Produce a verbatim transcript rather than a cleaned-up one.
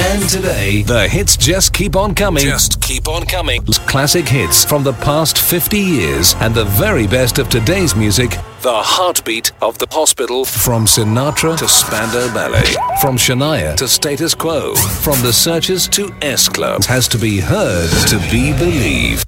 And today, the hits just keep on coming. Just keep on coming. Classic hits from the past fifty years and the very best of today's music. The heartbeat of the hospital. From Sinatra to Spandau Ballet. From Shania to Status Quo. From The Searchers to S Club. Has to be heard to be believed.